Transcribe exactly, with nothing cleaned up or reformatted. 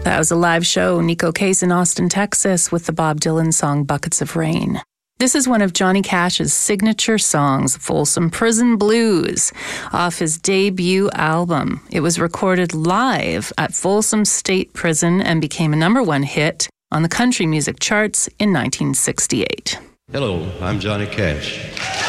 That was a live show, Nico Case in Austin, Texas, with the Bob Dylan song Buckets of Rain. This is one of Johnny Cash's signature songs, Folsom Prison Blues, off his debut album. It was recorded live at Folsom State Prison and became a number one hit on the country music charts in nineteen sixty-eight. Hello, I'm Johnny Cash.